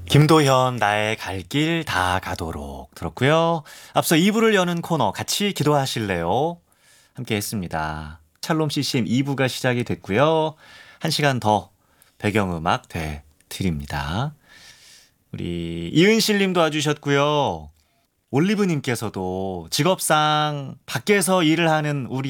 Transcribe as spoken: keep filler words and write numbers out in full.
김도현 나의 갈 길 다 가도록 들었고요. 앞서 이 부를 여는 코너 같이 기도하실래요? 함께 했습니다. 샬롬 씨씨엠 이 부가 시작이 됐고요. 한 시간 더 배경음악 돼 드립니다. 우리 이은실 님도 와주셨고요. 올리브님께서도 직업상 밖에서 일을 하는 우리